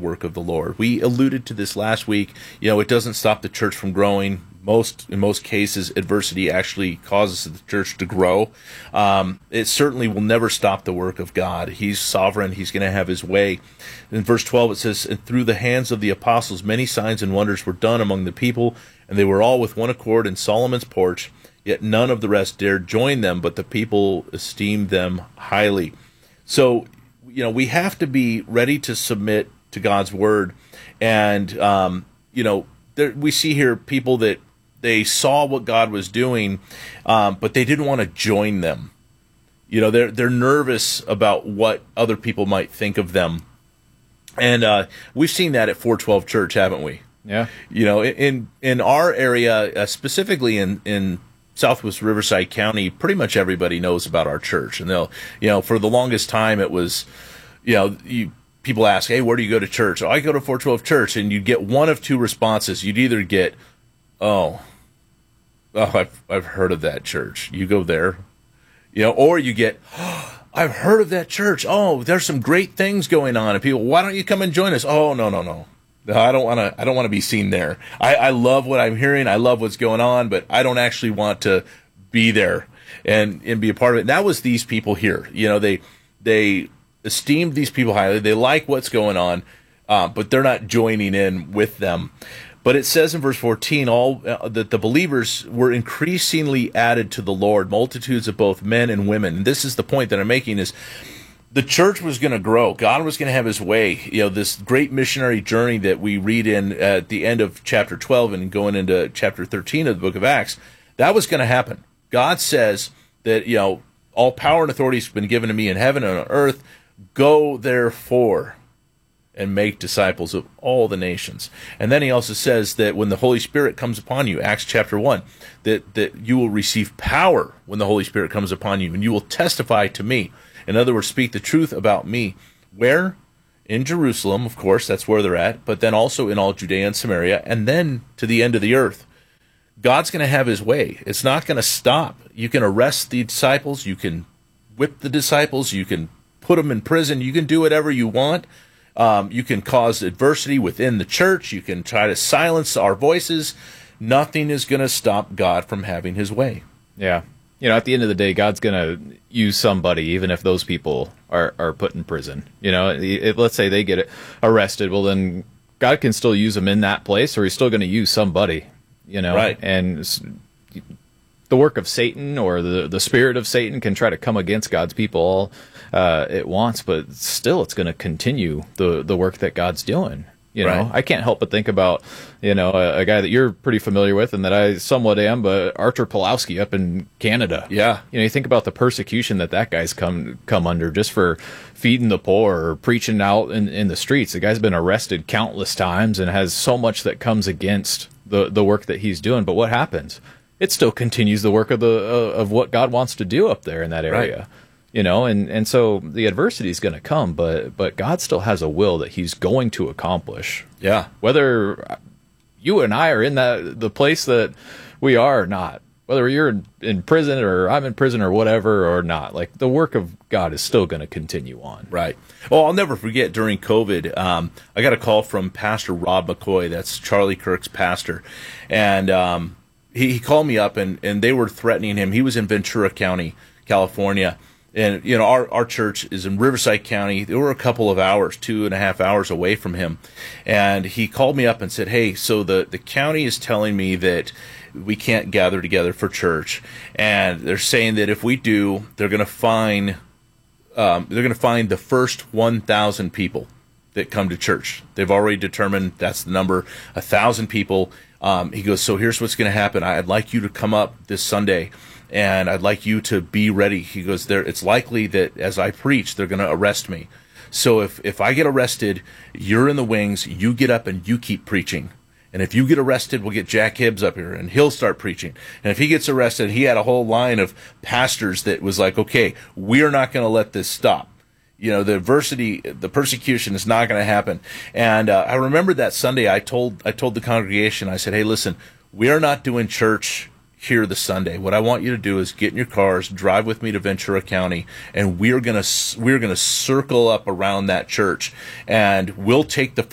work of the Lord. We alluded to this last week. It doesn't stop the church from growing. In most cases, adversity actually causes the church to grow. It certainly will never stop the work of God. He's sovereign. He's going to have his way. In verse 12, it says, "And through the hands of the apostles, many signs and wonders were done among the people, and they were all with one accord in Solomon's porch. Yet none of the rest dared join them, but the people esteemed them highly." So, we have to be ready to submit to God's word. And, we see here people that they saw what God was doing, but they didn't want to join them. They're nervous about what other people might think of them. And we've seen that at 412 Church, haven't we? Yeah. In our area, specifically in Southwest Riverside County, pretty much everybody knows about our church. And they'll, for the longest time, it was, people ask, "Hey, where do you go to church?" "Oh, I go to 412 Church." And you'd get one of two responses. You'd either get, Oh, I've heard of that church. You go there, or you get, "Oh, I've heard of that church. Oh, there's some great things going on." And people, "Why don't you come and join us?" "Oh, no. No, I don't want to be seen there. I love what I'm hearing. I love what's going on, but I don't actually want to be there and be a part of it." And that was these people here. They esteemed these people highly. They like what's going on, but they're not joining in with them. But it says in verse 14, that the believers were increasingly added to the Lord, multitudes of both men and women. And this is the point that I'm making, is the church was going to grow. God was going to have his way. This great missionary journey that we read in at the end of chapter 12 and going into chapter 13 of the book of Acts, that was going to happen. God says that, all power and authority has been given to me in heaven and on earth. Go therefore and make disciples of all the nations. And then he also says that when the Holy Spirit comes upon you, Acts chapter 1, that you will receive power when the Holy Spirit comes upon you, and you will testify to me. In other words, speak the truth about me. Where? In Jerusalem, of course, that's where they're at, but then also in all Judea and Samaria, and then to the end of the earth. God's going to have his way. It's not going to stop. You can arrest the disciples, you can whip the disciples, you can put them in prison, you can do whatever you want. You can cause adversity within the church. You can try to silence our voices. Nothing is going to stop God from having his way. Yeah. At the end of the day, God's going to use somebody, even if those people are put in prison. Let's say they get arrested. Well, then God can still use them in that place, or he's still going to use somebody, Right. And the work of Satan, or the spirit of Satan, can try to come against God's people all at once, but still it's going to continue the work that God's doing. Right. I can't help but think about, a guy that you're pretty familiar with and that I somewhat am, but Arthur Pulowski up in Canada. Yeah. You think about the persecution that guy's come under just for feeding the poor or preaching out in the streets. The guy's been arrested countless times and has so much that comes against the work that he's doing. But what happens? It still continues the work of what God wants to do up there in that area. Right. And so the adversity is going to come, but God still has a will that he's going to accomplish. Yeah. Whether you and I are in the place that we are or not, whether you're in prison or I'm in prison or whatever or not, like the work of God is still going to continue on. Right. Well, I'll never forget during COVID, I got a call from Pastor Rob McCoy. That's Charlie Kirk's pastor. And he called me up and they were threatening him. He was in Ventura County, California. And, our church is in Riverside County. They were a couple of hours, 2.5 hours away from him. And he called me up and said, "Hey, so the county is telling me that we can't gather together for church. And they're saying that if we do, they're going to fine the first 1,000 people that come to church. They've already determined that's the number, 1,000 people." He goes, "So here's what's going to happen. I'd like you to come up this Sunday, and I'd like you to be ready." He goes, "It's likely that as I preach, they're going to arrest me. So if I get arrested, you're in the wings, you get up and you keep preaching. And if you get arrested, we'll get Jack Hibbs up here, and he'll start preaching. And if he gets arrested," he had a whole line of pastors that was like, "Okay, we're not going to let this stop. The adversity, the persecution is not going to happen." And I remember that Sunday, I told the congregation, I said, "Hey, listen, we are not doing church here this Sunday. What I want you to do is get in your cars, drive with me to Ventura County, and we're gonna circle up around that church, and we'll take the